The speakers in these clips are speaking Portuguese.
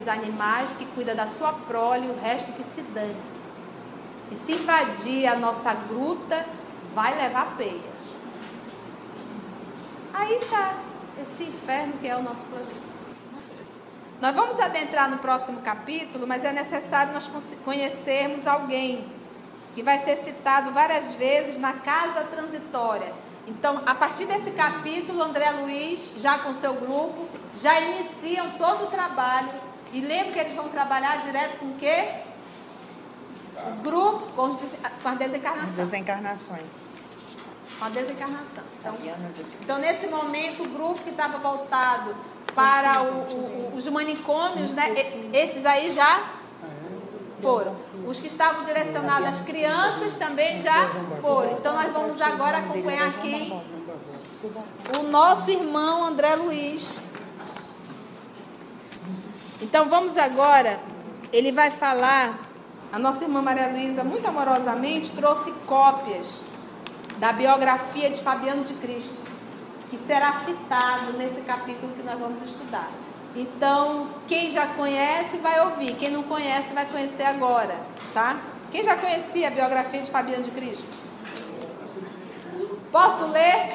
animais, que cuida da sua prole, e o resto que se dane. E se invadir a nossa gruta, vai levar peia. Aí está esse inferno que é o nosso planeta. Nós vamos adentrar no próximo capítulo, mas é necessário nós conhecermos alguém que vai ser citado várias vezes na casa transitória. Então, a partir desse capítulo, André Luiz, já com seu grupo, já iniciam todo o trabalho. E lembra que eles vão trabalhar direto com o quê? O grupo com a desencarnação. Desencarnações. Com a desencarnação. Então, nesse momento, o grupo que estava voltado para os manicômios, né, esses aí já foram. Os que estavam direcionados às crianças também já foram. Então, nós vamos agora acompanhar aqui o nosso irmão André Luiz. Então, vamos agora, ele vai falar, a nossa irmã Maria Luísa, muito amorosamente, trouxe cópias da biografia de Fabiano de Cristo, que será citado nesse capítulo que nós vamos estudar. Então, quem já conhece vai ouvir, quem não conhece vai conhecer agora, tá? Quem já conhecia a biografia de Fabiano de Cristo? Posso ler?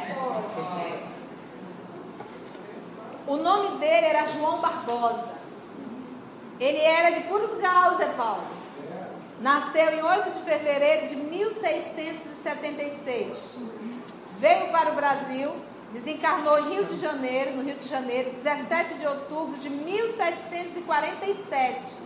O nome dele era João Barbosa. Ele era de Portugal, Zé Paulo. Nasceu em 8 de fevereiro de 1676. Veio para o Brasil, desencarnou no Rio de Janeiro, 17 de outubro de 1747.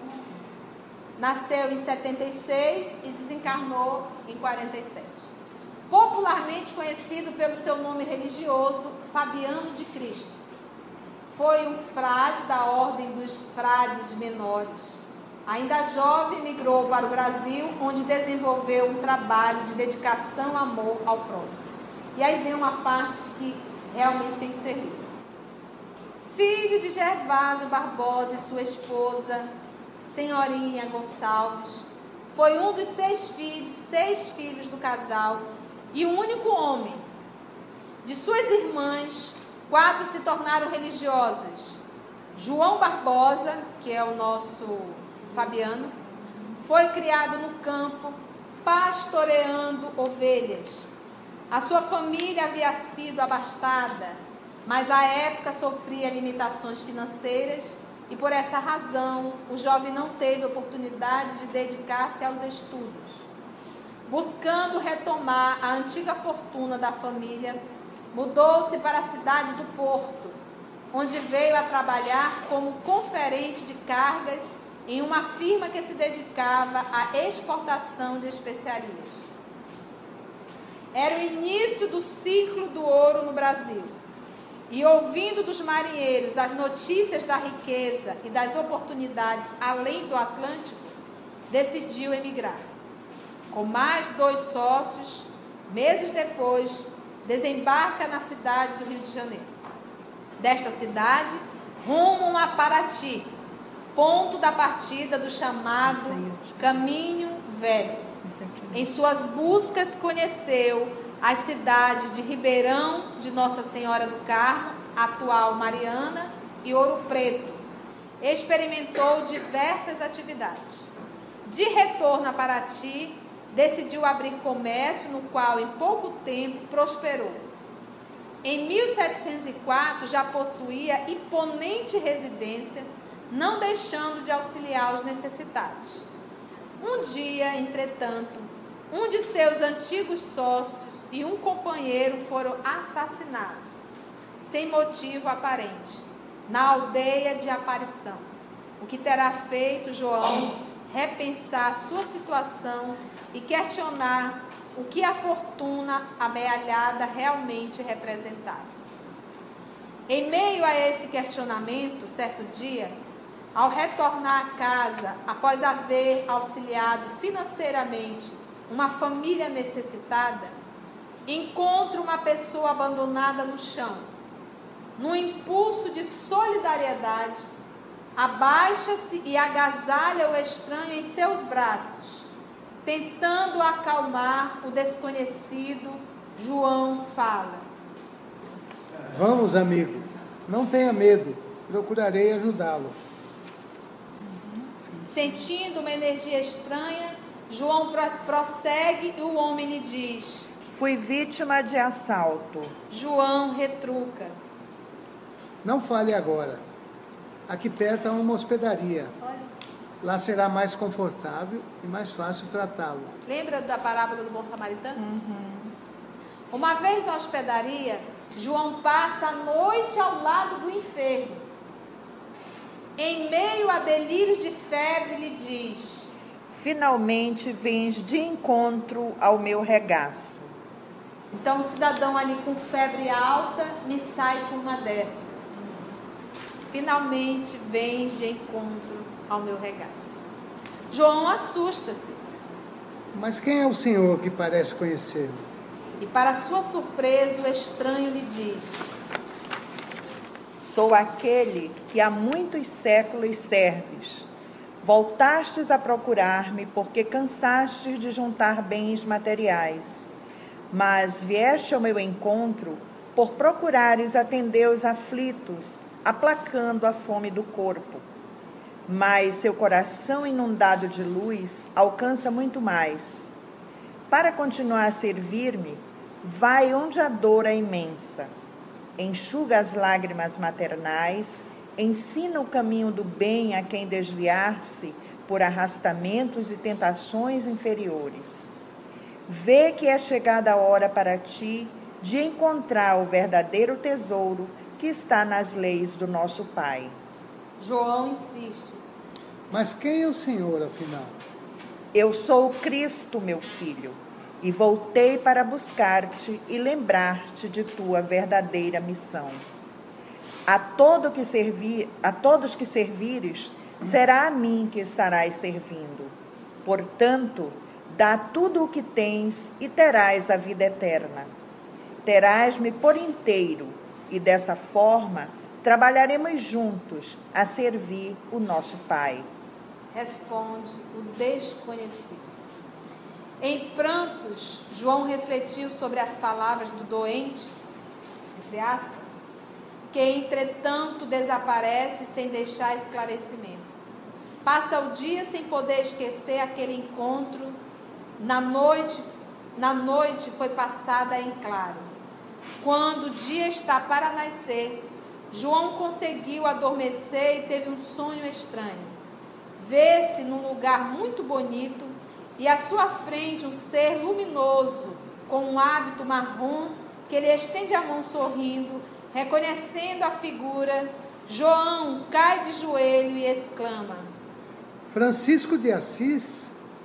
Nasceu em 76 e desencarnou em 47. Popularmente conhecido pelo seu nome religioso, Fabiano de Cristo. Foi um frade da ordem dos frades menores. Ainda jovem, migrou para o Brasil, onde desenvolveu um trabalho de dedicação e amor ao próximo. E aí vem uma parte que realmente tem que ser lida. Filho de Gervásio Barbosa e sua esposa, Senhorinha Gonçalves, foi um dos seis filhos do casal e o único homem. De suas irmãs, 4 se tornaram religiosas. João Barbosa, que é o nosso Fabiano, foi criado no campo, pastoreando ovelhas. A sua família havia sido abastada, mas à época sofria limitações financeiras e por essa razão o jovem não teve oportunidade de dedicar-se aos estudos. Buscando retomar a antiga fortuna da família, mudou-se para a cidade do Porto, onde veio a trabalhar como conferente de cargas em uma firma que se dedicava à exportação de especiarias. Era o início do ciclo do ouro no Brasil. E ouvindo dos marinheiros as notícias da riqueza e das oportunidades além do Atlântico, decidiu emigrar. Com mais 2 sócios, meses depois, desembarca na cidade do Rio de Janeiro. Desta cidade, rumo a Paraty, ponto da partida do chamado Caminho Velho. Em suas buscas conheceu as cidades de Ribeirão de Nossa Senhora do Carmo, atual Mariana, e Ouro Preto. Experimentou diversas atividades. De retorno a Paraty, decidiu abrir comércio no qual em pouco tempo prosperou. Em 1704 já possuía imponente residência, não deixando de auxiliar os necessitados. Um dia, entretanto, um de seus antigos sócios e um companheiro foram assassinados, sem motivo aparente, na aldeia de Aparição, o que terá feito João repensar sua situação e questionar o que a fortuna amealhada realmente representava. Em meio a esse questionamento, certo dia, ao retornar à casa, após haver auxiliado financeiramente uma família necessitada, encontra uma pessoa abandonada no chão. Num impulso de solidariedade, abaixa-se e agasalha o estranho em seus braços. Tentando acalmar o desconhecido, João fala: Vamos, amigo, não tenha medo, procurarei ajudá-lo. Sentindo uma energia estranha, João prossegue e o homem lhe diz: fui vítima de assalto. João retruca: não fale agora. Aqui perto há uma hospedaria. Lá será mais confortável e mais fácil tratá-lo. Lembra da parábola do bom samaritano? Uma vez na hospedaria, João passa a noite ao lado do enfermo. Em meio a delírio de febre, lhe diz: finalmente vens de encontro ao meu regaço. Então o cidadão ali com febre alta me sai com uma dessa. Finalmente vens de encontro ao meu regaço. João assusta-se. Mas quem é o senhor que parece conhecê-lo? E para sua surpresa, o estranho lhe diz: sou aquele que há muitos séculos serves. Voltastes a procurar-me porque cansastes de juntar bens materiais. Mas vieste ao meu encontro por procurares atender os aflitos, aplacando a fome do corpo. Mas seu coração inundado de luz alcança muito mais. Para continuar a servir-me, vai onde a dor é imensa. Enxuga as lágrimas maternais, ensina o caminho do bem a quem desviar-se por arrastamentos e tentações inferiores. Vê que é chegada a hora para ti de encontrar o verdadeiro tesouro que está nas leis do nosso Pai. João insiste: mas quem é o senhor, afinal? Eu sou o Cristo, meu filho, e voltei para buscar-te e lembrar-te de tua verdadeira missão. A todos que servires, será a mim que estarás servindo. Portanto, dá tudo o que tens e terás a vida eterna. Terás-me por inteiro, e dessa forma trabalharemos juntos a servir o nosso Pai. Responde o desconhecido. Em prantos, João refletiu sobre as palavras do doente, entre aspas, que entretanto desaparece sem deixar esclarecimentos. Passa o dia sem poder esquecer aquele encontro. Na noite foi passada em claro. Quando o dia está para nascer, João conseguiu adormecer e teve um sonho estranho. Vê-se num lugar muito bonito e à sua frente um ser luminoso com um hábito marrom que lhe estende a mão sorrindo. Reconhecendo a figura, João cai de joelho e exclama: Francisco de Assis?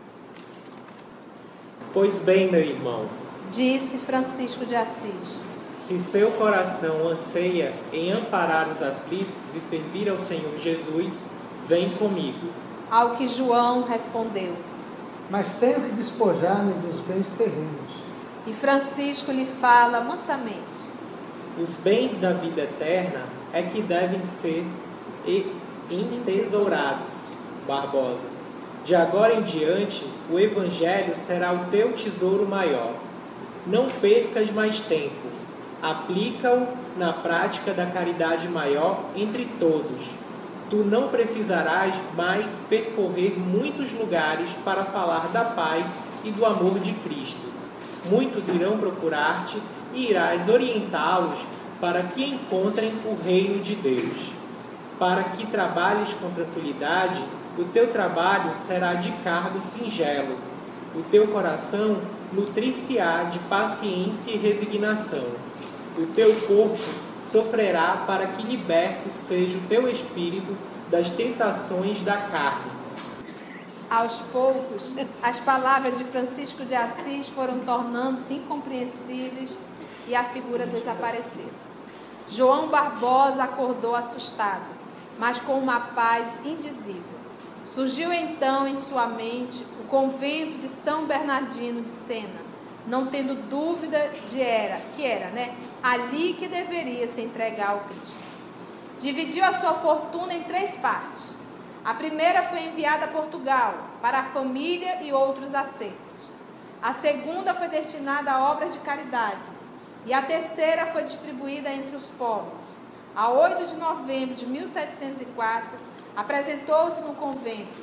Pois bem, meu irmão, disse Francisco de Assis, se seu coração anseia em amparar os aflitos e servir ao Senhor Jesus, vem comigo. Ao que João respondeu: mas tenho que despojar-me dos bens terrenos. E Francisco lhe fala mansamente: os bens da vida eterna é que devem ser entesourados, Barbosa. De agora em diante, o Evangelho será o teu tesouro maior. Não percas mais tempo. Aplica-o na prática da caridade maior entre todos. Tu não precisarás mais percorrer muitos lugares para falar da paz e do amor de Cristo. Muitos irão procurar-te e irás orientá-los para que encontrem o reino de Deus. Para que trabalhes com tranquilidade, o teu trabalho será de cargo singelo. O teu coração nutrir-se-á de paciência e resignação. O teu corpo sofrerá para que liberto seja o teu espírito das tentações da carne. Aos poucos, as palavras de Francisco de Assis foram tornando-se incompreensíveis e a figura desapareceu. João Barbosa acordou assustado, mas com uma paz indizível. Surgiu então em sua mente o convento de São Bernardino de Sena, não tendo dúvida que era ali que deveria se entregar ao Cristo. Dividiu a sua fortuna em 3 partes. A primeira foi enviada a Portugal, para a família e outros acertos. A segunda foi destinada a obras de caridade. E a terceira foi distribuída entre os pobres. A 8 de novembro de 1704, apresentou-se no convento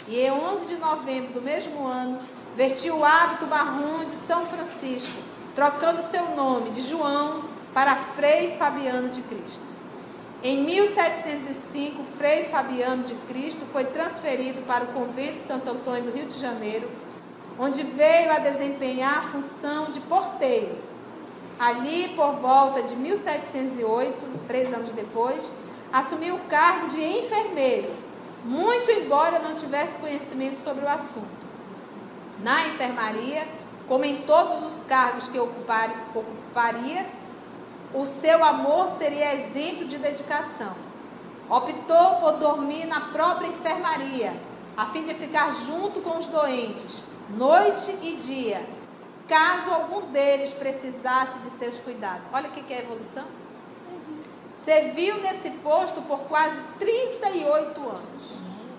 e em 11 de novembro do mesmo ano, vestiu o hábito marrom de São Francisco, trocando seu nome de João para Frei Fabiano de Cristo. Em 1705, Frei Fabiano de Cristo foi transferido para o convento de Santo Antônio do Rio de Janeiro, onde veio a desempenhar a função de porteiro. Ali, por volta de 1708, 3 anos depois, assumiu o cargo de enfermeiro, muito embora não tivesse conhecimento sobre o assunto. Na enfermaria, como em todos os cargos que ocuparia, o seu amor seria exemplo de dedicação. Optou por dormir na própria enfermaria, a fim de ficar junto com os doentes, noite e dia, caso algum deles precisasse de seus cuidados. Olha o que é evolução. Serviu nesse posto por quase 38 anos.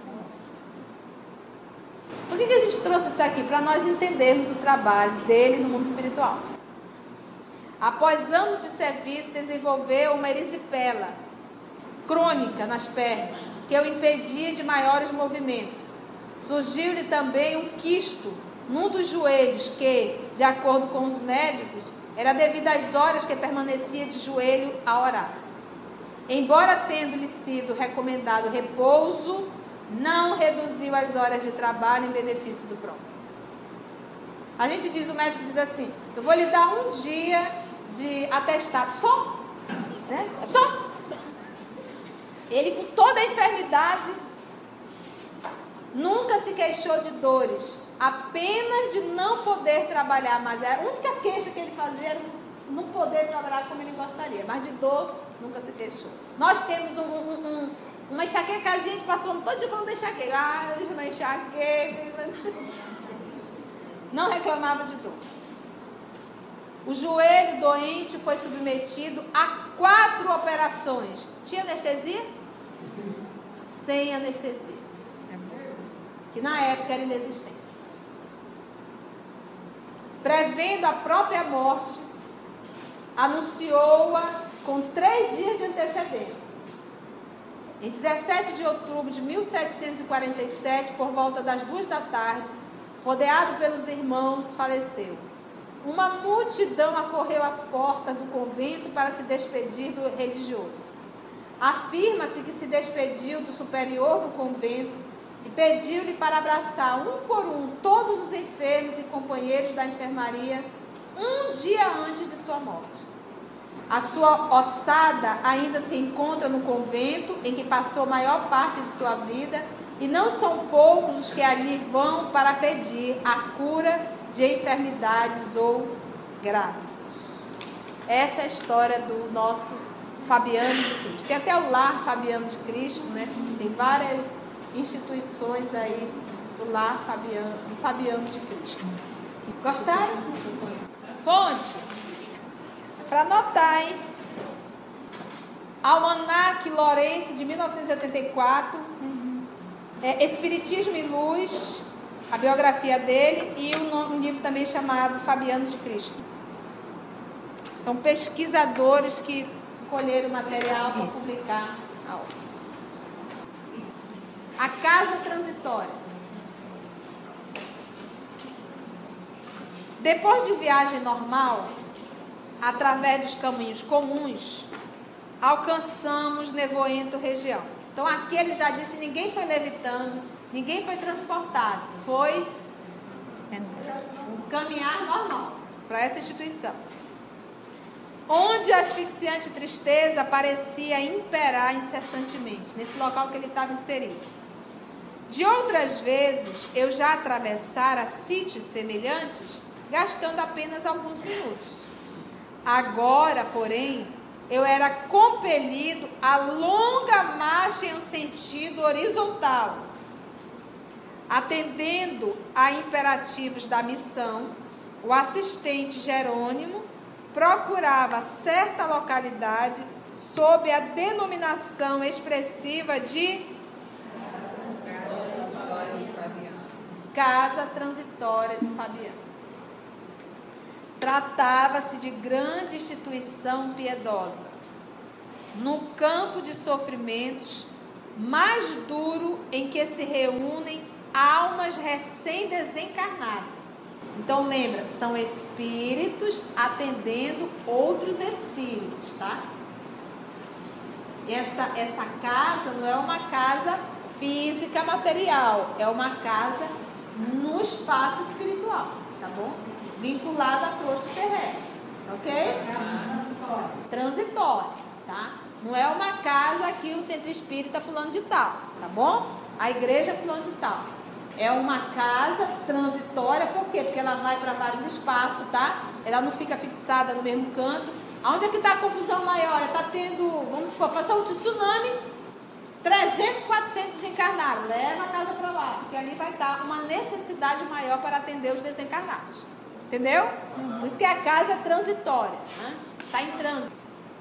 Por que a gente trouxe isso aqui? Para nós entendermos o trabalho dele no mundo espiritual. Após anos de serviço, desenvolveu uma erisipela crônica nas pernas, que o impedia de maiores movimentos. Surgiu-lhe também um quisto num dos joelhos, que, de acordo com os médicos, era devido às horas que permanecia de joelho a orar. Embora tendo-lhe sido recomendado repouso, não reduziu as horas de trabalho em benefício do próximo. A gente diz, o médico diz assim: eu vou lhe dar um dia de atestado, só, né? Só. Ele, com toda a enfermidade, nunca se queixou de dores, apenas de não poder trabalhar mais. A única queixa que ele fazia era não poder trabalhar como ele gostaria, mas de dor nunca se queixou. Nós temos uma enxaqueca, a gente passou todo dia falando da enxaqueca. Ah, uma enxaqueca. Não reclamava de dor. O joelho doente foi submetido a 4 operações. Tinha anestesia? Sem anestesia, que na época era inexistente. Prevendo a própria morte, anunciou-a com 3 dias de antecedência. Em 17 de outubro de 1747, por volta das 2 da tarde, rodeado pelos irmãos, faleceu. Uma multidão acorreu às portas do convento para se despedir do religioso. Afirma-se que se despediu do superior do convento e pediu-lhe para abraçar um por um todos os enfermos e companheiros da enfermaria um dia antes de sua morte. A sua ossada ainda se encontra no convento, em que passou a maior parte de sua vida, e não são poucos os que ali vão para pedir a cura de enfermidades ou graças. Essa é a história do nosso Fabiano de Cristo. Tem até o Lar Fabiano de Cristo, né? Tem várias instituições aí do Lar Fabiano de Cristo. Gostaram? Fonte. Para anotar, hein? Almanaque Lourenço, de 1984. Espiritismo e Luz, a biografia dele, e um livro também chamado Fabiano de Cristo. São pesquisadores que colheram material para publicar a obra. A casa transitória. Depois de viagem normal, através dos caminhos comuns, alcançamos Nevoento região. Então aqui ele já disse, ninguém foi levitando, ninguém foi transportado, foi um caminhar normal para essa instituição, onde a asfixiante tristeza parecia imperar incessantemente, nesse local que ele estava inserido. De outras vezes, eu já atravessara sítios semelhantes, gastando apenas alguns minutos. Agora, porém, eu era compelido a longa marcha em um sentido horizontal. Atendendo a imperativos da missão, o assistente Jerônimo procurava certa localidade sob a denominação expressiva de Casa Transitória de Fabiano. Tratava-se de grande instituição piedosa, no campo de sofrimentos mais duro, em que se reúnem almas recém-desencarnadas. Então lembra, são espíritos atendendo outros espíritos, tá? Essa casa não é uma casa física material, é uma casa no espaço espiritual, tá bom? Vinculada a crosta terrestre, ok? Transitória, tá? Não é uma casa aqui, o centro espírita fulano de tal, tá bom? A igreja fulano de tal. É uma casa transitória, por quê? Porque ela vai para vários espaços, tá? Ela não fica fixada no mesmo canto. Aonde é que está a confusão maior? Está tendo, vamos supor, passou um tsunami, 300, 400 desencarnaram. Leva a casa para lá, porque ali vai estar uma necessidade maior para atender os desencarnados. Entendeu? Por isso que a casa é transitória, né? Está em trânsito.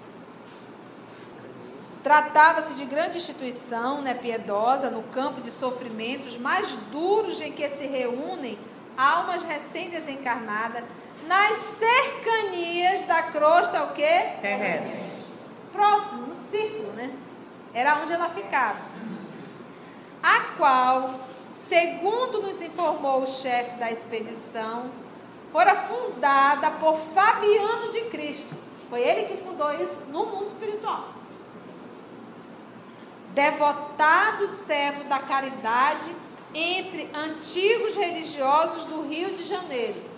Tratava-se de grande instituição, né, piedosa, no campo de sofrimentos mais duros em que se reúnem almas recém-desencarnadas nas cercanias da crosta, o quê? Terrestre. Próximo, no círculo, né? Era onde ela ficava. A qual, segundo nos informou o chefe da expedição, fora fundada por Fabiano de Cristo. Foi ele que fundou isso no mundo espiritual. Devotado servo da caridade entre antigos religiosos do Rio de Janeiro.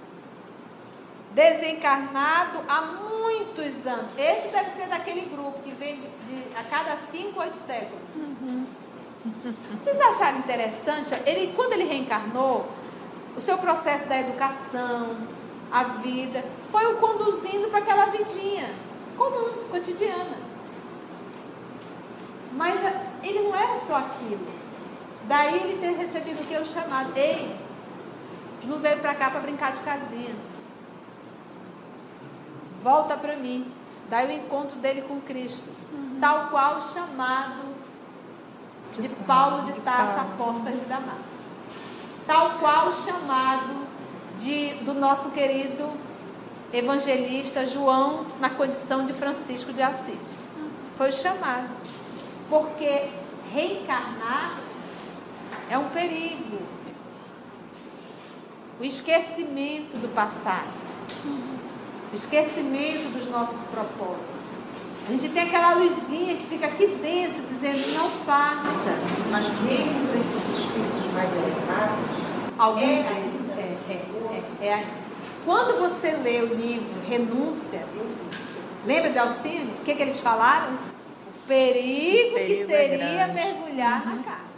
Desencarnado há muitos anos. Esse deve ser daquele grupo que vem a cada 5 ou 8 séculos. Vocês acharam interessante? Quando ele reencarnou, o seu processo da educação, a vida, foi o conduzindo para aquela vidinha comum, cotidiana. Mas ele não era só aquilo. Daí ele ter recebido o que? O chamado. Ei, não veio para cá para brincar de casinha. Volta para mim. Daí o encontro dele com Cristo. Tal qual o chamado de Paulo de Tarso à porta de Damasco. Tal qual o chamado do nosso querido evangelista João na condição de Francisco de Assis. Foi o chamado. Porque reencarnar é um perigo. O esquecimento do passado. O esquecimento dos nossos propósitos. A gente tem aquela luzinha que fica aqui dentro dizendo não faça. Mas mesmo para esses espíritos mais elevados, alguns deles ainda. Quando você lê o livro Renúncia, lembra de Alcino? O que eles falaram? O perigo que seria mergulhar na carne.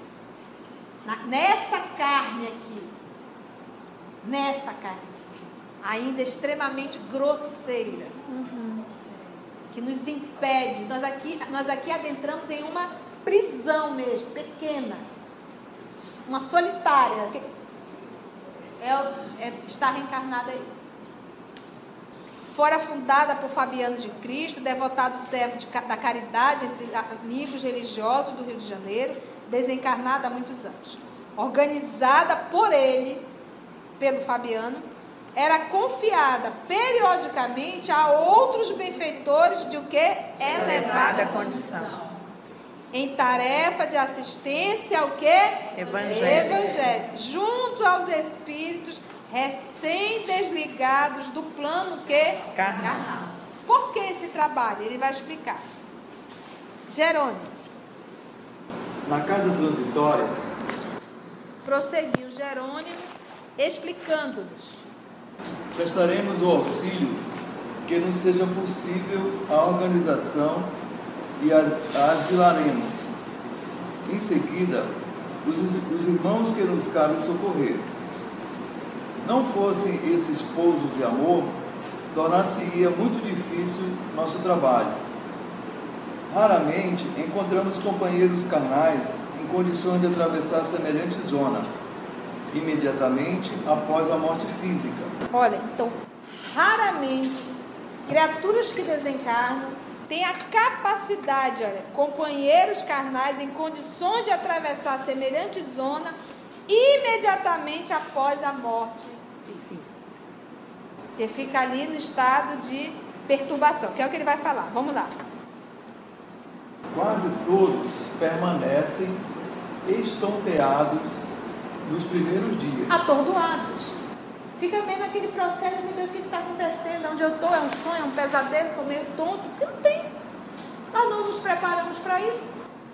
Nessa carne aqui. Nessa carne. Ainda extremamente grosseira. Que nos impede. Nós aqui adentramos em uma prisão mesmo, pequena. Uma solitária. Estar reencarnada é isso. Fora fundada por Fabiano de Cristo, devotado servo da caridade entre amigos religiosos do Rio de Janeiro, desencarnada há muitos anos. Organizada por ele, pelo Fabiano, era confiada periodicamente a outros benfeitores de o que? Elevada condição. Em tarefa de assistência ao que? Evangelho. Junto aos espíritos recém-desligados do plano que? Carnal. Por que esse trabalho? Ele vai explicar. Jerônimo. Na casa transitória. Prosseguiu Jerônimo, explicando-nos. Prestaremos o auxílio que nos seja possível a organização e a asilaremos. Em seguida, os irmãos que nos cabe socorrer. Não fossem esses pousos de amor, tornar-se-ia muito difícil nosso trabalho. Raramente encontramos companheiros carnais em condições de atravessar semelhante zona, imediatamente após a morte física. Olha, então, raramente, criaturas que desencarnam têm a capacidade, companheiros carnais em condições de atravessar semelhante zona imediatamente após a morte física. E fica ali no estado de perturbação, que é o que ele vai falar. Vamos lá. Quase todos permanecem estonteados nos primeiros dias. Atordoados. Fica vendo aquele processo, meu Deus, o que está acontecendo? Onde eu estou? É um sonho, é um pesadelo, estou meio tonto. Porque não tem. Nós não nos preparamos para isso.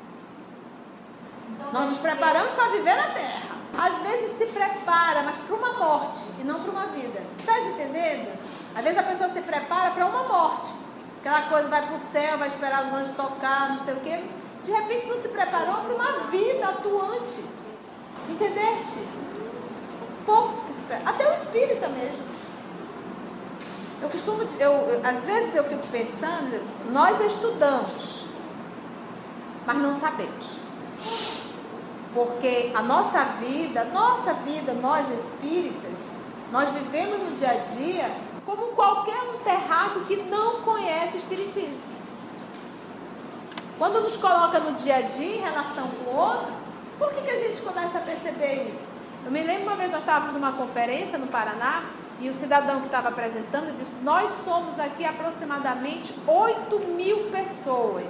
Nós nos preparamos para viver na terra. Às vezes se prepara, mas para uma morte e não para uma vida. Está entendendo? Às vezes a pessoa se prepara para uma morte. Aquela coisa vai para o céu, vai esperar os anjos tocar, não sei o quê. De repente não se preparou para uma vida atuante. Entendeste? São poucos que se preparam. Até o espírita mesmo. Eu costumo, às vezes eu fico pensando, nós estudamos, mas não sabemos. Porque a nossa vida, nós espíritas, nós vivemos no dia a dia como qualquer um terráqueo que não conhece espiritismo. Quando nos coloca no dia a dia em relação com o outro, por que a gente começa a perceber isso? Eu me lembro uma vez nós estávamos numa conferência no Paraná e o cidadão que estava apresentando disse: nós somos aqui aproximadamente 8.000 pessoas.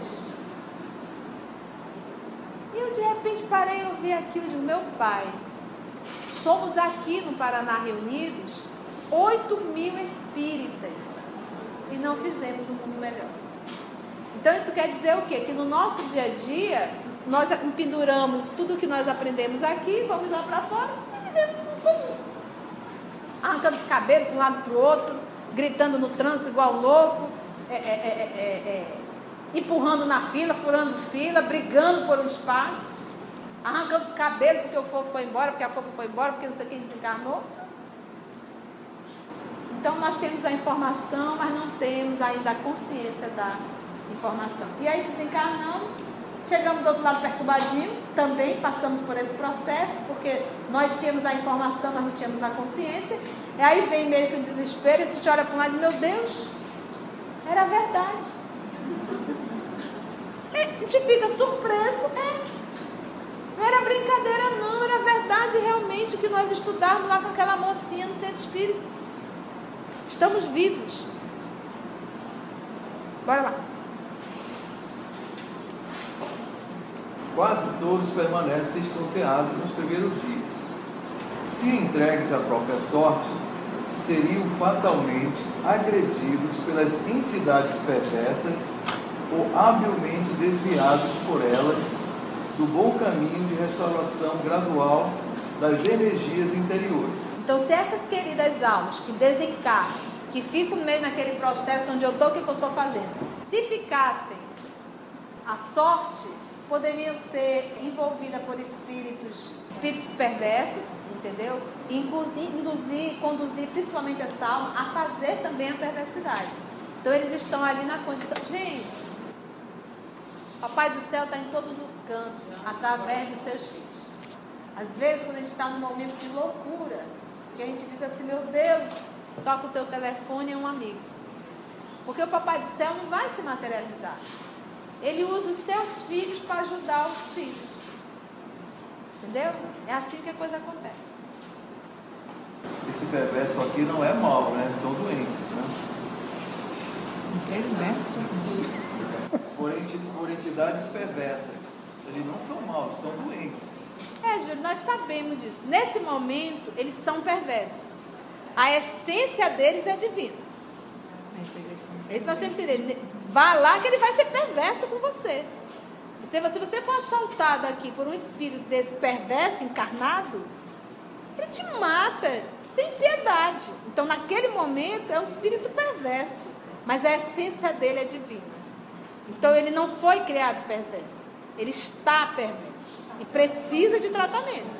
E eu de repente parei e ouvi aquilo de meu pai. Somos aqui no Paraná reunidos 8.000 espíritas e não fizemos um mundo melhor. Então isso quer dizer o quê? Que no nosso dia a dia nós penduramos tudo que nós aprendemos aqui, vamos lá para fora e vivemos no comum. Arrancando os cabelos para um lado para o outro, gritando no trânsito igual louco, empurrando na fila, furando fila, brigando por um espaço, arrancando os cabelos porque o fofo foi embora, porque a fofa foi embora, porque não sei quem desencarnou. Então nós temos a informação, mas não temos ainda a consciência da informação. E aí desencarnamos, chegamos do outro lado perturbadinho, também passamos por esse processo, porque nós tínhamos a informação, mas não tínhamos a consciência. E aí vem meio que o desespero, e a gente olha para um lado e diz: meu Deus, era verdade. E a gente fica surpreso, não era brincadeira não, era verdade realmente o que nós estudávamos lá com aquela mocinha no centro espírita. Estamos vivos. Bora lá. Quase todos permanecem estonteados nos primeiros dias. Se entregues à própria sorte, seriam fatalmente agredidos pelas entidades perversas ou habilmente desviados por elas do bom caminho de restauração gradual das energias interiores. Então, se essas queridas almas que desencarnam, que ficam meio naquele processo onde eu estou, o que eu estou fazendo, se ficassem à sorte, poderiam ser envolvidas por espíritos perversos, entendeu? Induzir, conduzir principalmente essa alma a fazer também a perversidade. Então, eles estão ali na condição. Gente, Papai do Céu está em todos os cantos, através de seus filhos. Às vezes, quando a gente está num momento de loucura, que a gente diz assim: meu Deus, toca o teu telefone, é um amigo. Porque o Papai do Céu não vai se materializar. Ele usa os seus filhos para ajudar os filhos. Entendeu? É assim que a coisa acontece. Esse perverso aqui não é mau, né? São doentes, né? Por entidades perversas. Eles não são maus, estão doentes. Júlio, nós sabemos disso. Nesse momento, eles são perversos. A essência deles é divina. Isso nós temos que entender. Vá lá que ele vai ser perverso com você. Se você for assaltado aqui por um espírito desse perverso, encarnado, ele te mata sem piedade. Então, naquele momento, é um espírito perverso. Mas a essência dele é divina. Então, ele não foi criado perverso. Ele está perverso. E precisa de tratamento.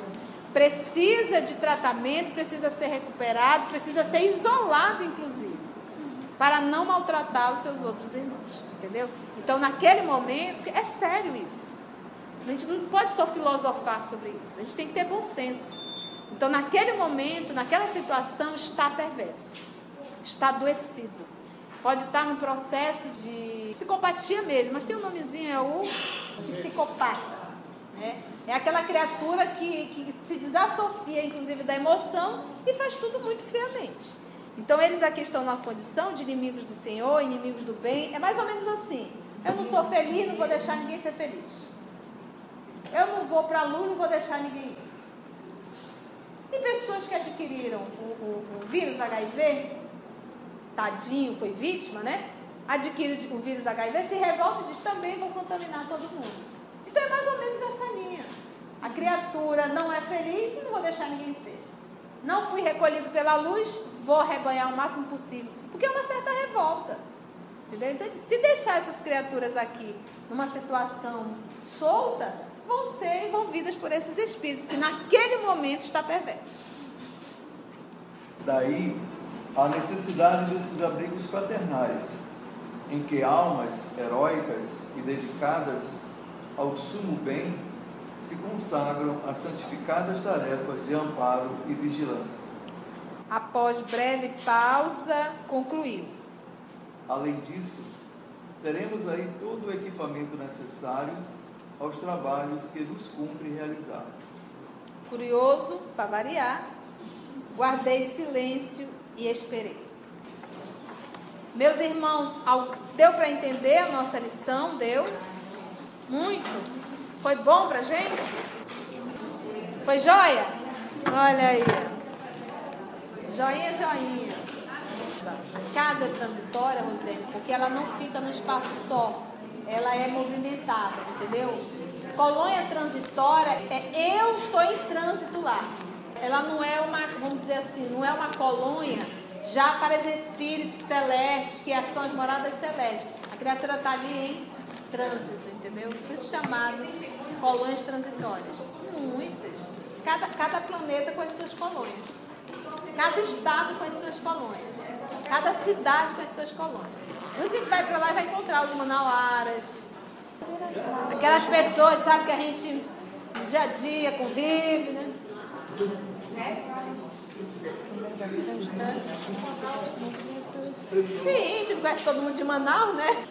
Precisa ser recuperado, precisa ser isolado, inclusive, para não maltratar os seus outros irmãos. Entendeu? Então, naquele momento, é sério isso. A gente não pode só filosofar sobre isso. A gente tem que ter bom senso. Então, naquele momento, naquela situação, está perverso. Está adoecido. Pode estar num processo de psicopatia mesmo, mas tem um nomezinho, é o psicopata. Né? É aquela criatura que se desassocia, inclusive, da emoção e faz tudo muito friamente. Então, eles aqui estão numa condição de inimigos do Senhor, inimigos do bem. É mais ou menos assim: eu não sou feliz, não vou deixar ninguém ser feliz. Eu não vou para a lua, não vou deixar ninguém ir. Tem pessoas que adquiriram o vírus HIV, tadinho, foi vítima, né? Adquire o vírus HIV, se revolta e diz, também vou contaminar todo mundo. Então é mais ou menos essa linha. A criatura não é feliz e não vou deixar ninguém ser. Não fui recolhido pela luz, vou arrebanhar o máximo possível. Porque é uma certa revolta. Entendeu? Então, se deixar essas criaturas aqui numa situação solta, vão ser envolvidas por esses espíritos, que naquele momento está perverso. Daí a necessidade desses abrigos fraternais, em que almas heróicas e dedicadas ao sumo bem se consagram a santificadas tarefas de amparo e vigilância. Após breve pausa, concluiu. Além disso, teremos aí todo o equipamento necessário aos trabalhos que nos cumpre realizar. Curioso, para variar, guardei silêncio e esperei. Meus irmãos, deu para entender a nossa lição? Deu? Muito. Foi bom para a gente? Foi joia? Olha aí. Joinha, joinha. Casa é transitória, Rosane, porque ela não fica no espaço só. Ela é movimentada, entendeu? Colônia transitória é eu estou em trânsito lá. Ela não é uma, vamos dizer assim, não é uma colônia já para os espíritos celestes, que são as moradas celestes. A criatura está ali em trânsito, entendeu? Por isso chamadas colônias transitórias. Muitas. Cada planeta com as suas colônias. Cada estado com as suas colônias. Cada cidade com as suas colônias. Por isso que a gente vai para lá e vai encontrar os manauaras. Aquelas pessoas, sabe, que a gente no dia a dia convive, né? Sim, a gente conhece todo mundo de Manaus, né?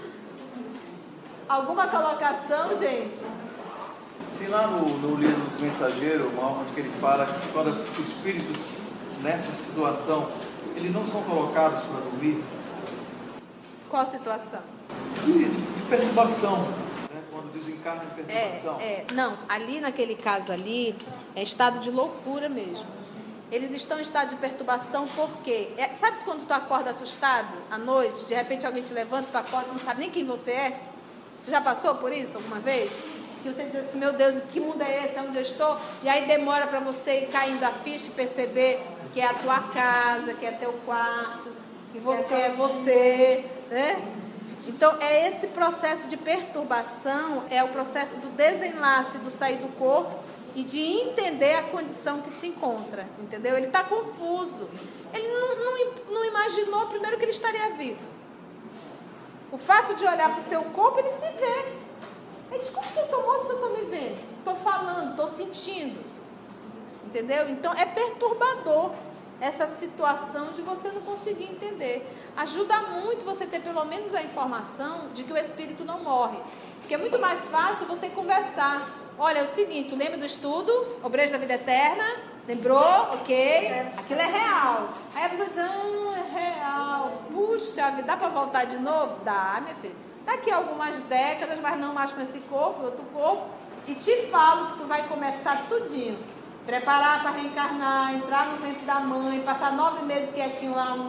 Alguma colocação, gente? Tem lá no livro dos Mensageiros, onde ele fala que quando os espíritos nessa situação, eles não são colocados para dormir. Qual situação? De perturbação, né? Quando desencarna em perturbação. Não, ali naquele caso ali, é estado de loucura mesmo. Eles estão em estado de perturbação porque... sabe quando tu acorda assustado à noite, de repente alguém te levanta, tu acorda, tu não sabe nem quem você é? Você já passou por isso alguma vez? Que você diz assim, meu Deus, que mundo é esse? É onde eu estou? E aí demora para você ir caindo a ficha e perceber que é a tua casa, que é teu quarto, que você é você, né? Então, esse processo de perturbação é o processo do desenlace, do sair do corpo e de entender a condição que se encontra, entendeu? Ele está confuso. Ele não imaginou primeiro que ele estaria vivo. O fato de olhar para o seu corpo, ele se vê. Ele diz, como que eu estou morto se eu estou me vendo? Estou falando, estou sentindo. Entendeu? Então, é perturbador essa situação de você não conseguir entender. Ajuda muito você ter pelo menos a informação de que o espírito não morre. Porque é muito mais fácil você conversar. Olha, é o seguinte, tu lembra do estudo, Obreiros da Vida Eterna? Lembrou? Ok. Aquilo é real. Aí a pessoa diz, é real. Puxa vida, dá para voltar de novo? Dá, minha filha. Daqui a algumas décadas, mas não mais com esse corpo, outro corpo. E te falo que tu vai começar tudinho. Preparar para reencarnar, entrar no ventre da mãe, passar 9 meses quietinho lá,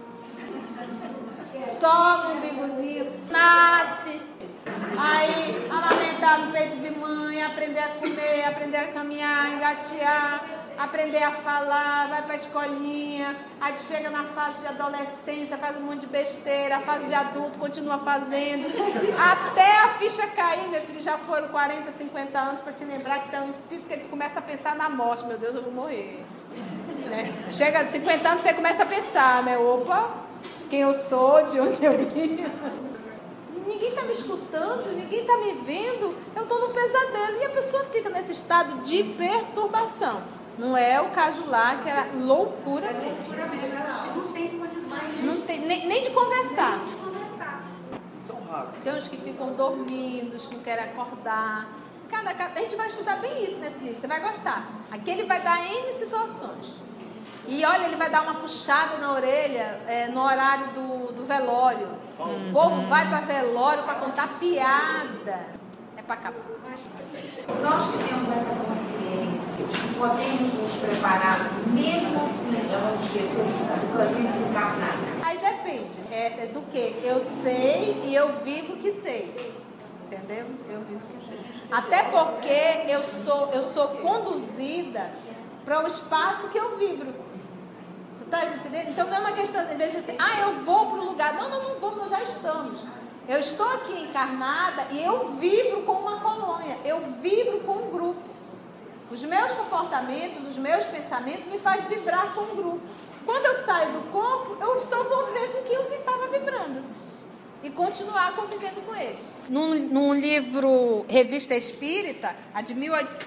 só no umbigozinho, nasce, aí amamentar no peito de mãe, aprender a comer, aprender a caminhar, engatear, aprender a falar, vai para a escolinha, aí tu chega na fase de adolescência, faz um monte de besteira, a fase de adulto, continua fazendo, até a ficha cair, meu filho, já foram 40, 50 anos para te lembrar que tu é um espírito que tu começa a pensar na morte, meu Deus, eu vou morrer. Né? Chega de 50 anos, você começa a pensar, né? Opa, quem eu sou, de onde eu vim. Ninguém está me escutando, ninguém está me vendo, eu estou num pesadelo. E a pessoa fica nesse estado de perturbação. Não é o caso lá, que era loucura mesmo. Não tem condições. Não tem, nem de conversar. São raros. Tem uns que ficam dormindo, uns que não querem acordar. A gente vai estudar bem isso nesse livro, você vai gostar. Aqui ele vai dar N situações. E olha, ele vai dar uma puxada na orelha no horário do velório. O povo vai para velório para contar piada. É para acabar. Nós que temos essa consciência de que podemos nos preparar, mesmo assim, vamos esquecer do caminho desencarnado. Aí depende, do que? Eu sei e eu vivo que sei. Entendeu? Eu vivo que sei. Até porque eu sou conduzida para o espaço que eu vibro. Tu estás entendendo? Então não é uma questão de vezes assim, eu vou para um lugar. Não vou, nós já estamos. Eu estou aqui encarnada e eu vibro com uma colônia. Eu vibro com um grupo. Os meus comportamentos, os meus pensamentos me fazem vibrar com um grupo. Quando eu saio do corpo, eu só vou ver com quem eu estava vibrando. E continuar convivendo com eles. Num livro Revista Espírita, a de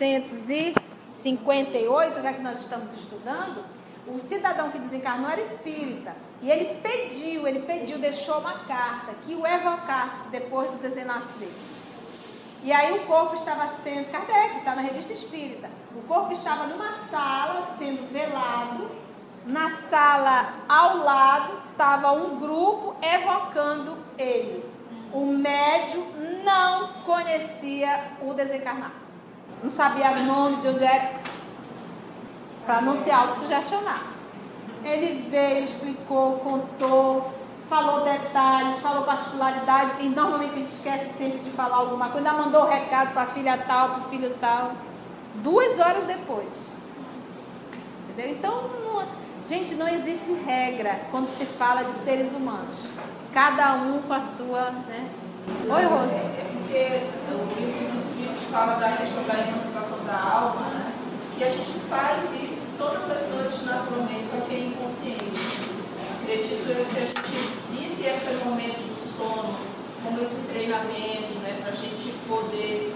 1858, que é que nós estamos estudando, o cidadão que desencarnou era espírita. E ele pediu, deixou uma carta que o evocasse depois do desenlace dele. E aí o corpo estava sendo, Kardec, está na Revista Espírita, o corpo estava numa sala sendo velado. Na sala ao lado estava um grupo evocando ele. O médium não conhecia o desencarnado. Não sabia o nome, de onde era, para não se autossugestionar. Ele veio, explicou, contou, falou detalhes, falou particularidade. E normalmente a gente esquece sempre de falar alguma coisa. Ainda mandou recado para a filha tal, para o filho tal. 2 horas depois. Entendeu? Então, gente, não existe regra quando se fala de seres humanos. Cada um com a sua, né? Oi, Rô. Porque o livro dos Espíritos fala da questão da emancipação da alma, né? E a gente faz isso todas as noites naturalmente, só que é inconsciente. Acredito eu, se a gente visse esse momento do sono como esse treinamento, né? Para a gente poder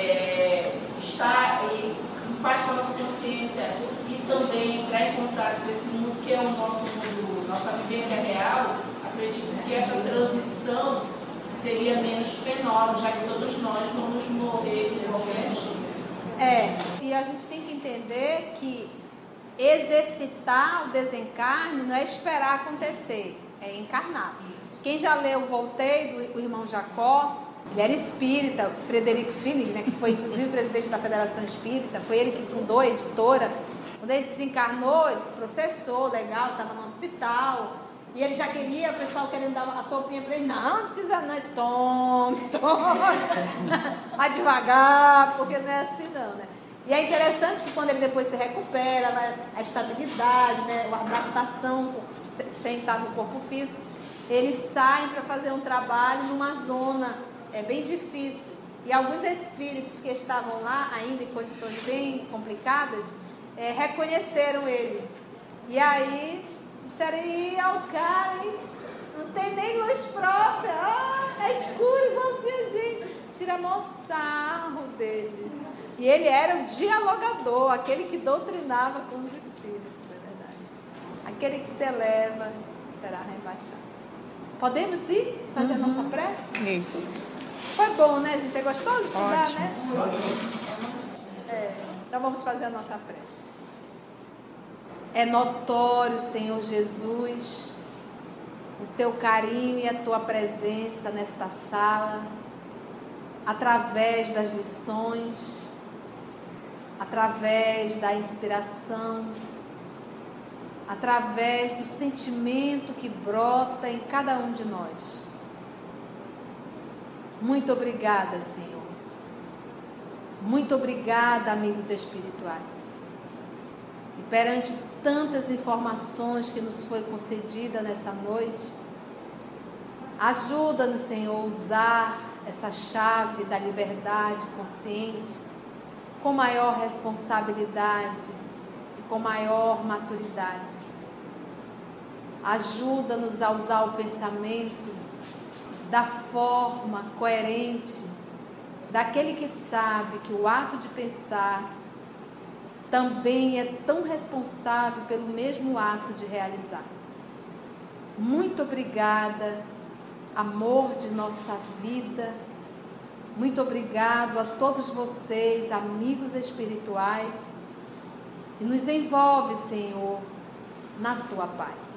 estar em paz com a nossa consciência e também entrar em contato com esse mundo que é o nosso mundo, nossa vivência real, acredito que essa transição seria menos penosa, já que todos nós vamos morrer de qualquer jeito. E a gente tem que entender que exercitar o desencarne não é esperar acontecer, é encarnar. Quem já leu Voltei, do irmão Jacó, ele era espírita, o Frederico Finning, né, que foi inclusive presidente da Federação Espírita, foi ele que fundou a editora. Quando ele desencarnou, ele processou, legal, estava no hospital. E ele já queria, o pessoal querendo dar a sopinha para ele. Não precisa não, tome. Vai devagar, porque não é assim não, né? E é interessante que quando ele depois se recupera, a estabilidade, né, a adaptação sem estar no corpo físico, eles saem para fazer um trabalho numa zona bem difícil. E alguns espíritos que estavam lá, ainda em condições bem complicadas, reconheceram ele. E aí disseram, ao cara, hein? Não tem nem luz própria, é escuro igualzinho a gente. Tira maior sarro dele. E ele era o dialogador, aquele que doutrinava com os espíritos, na verdade. Aquele que se eleva será rebaixado. Podemos ir fazer a nossa prece? Isso. Foi bom, né, gente? É gostoso estudar, Ótimo. né? Então vamos fazer a nossa prece. É notório, Senhor Jesus, o teu carinho e a tua presença nesta sala, através das lições, através da inspiração, através do sentimento que brota em cada um de nós. Muito obrigada, Senhor. Muito obrigada, amigos espirituais. E perante tantas informações que nos foi concedida nessa noite, ajuda-nos, Senhor, a usar essa chave da liberdade consciente com maior responsabilidade e com maior maturidade. Ajuda-nos a usar o pensamento da forma coerente daquele que sabe que o ato de pensar também é tão responsável pelo mesmo ato de realizar. Muito obrigada, amor de nossa vida. Muito obrigado a todos vocês, amigos espirituais. E nos envolve, Senhor, na tua paz.